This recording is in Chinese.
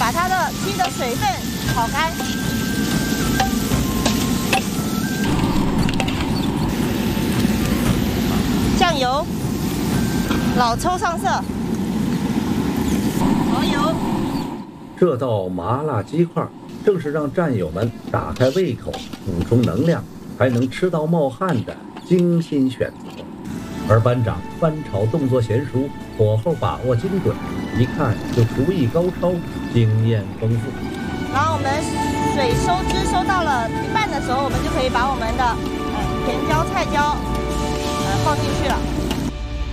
把它的鸡的水分炒干。酱油、老抽上色，蚝油。 这道麻辣鸡块正是让战友们打开胃口、补充能量，还能吃到冒汗的精心选择。而班长翻炒动作娴熟，火候把握精准，一看就厨艺高超，经验丰富。 然后我们水汁收到了一半的时候，我们就可以把我们的甜椒、菜椒放进去了。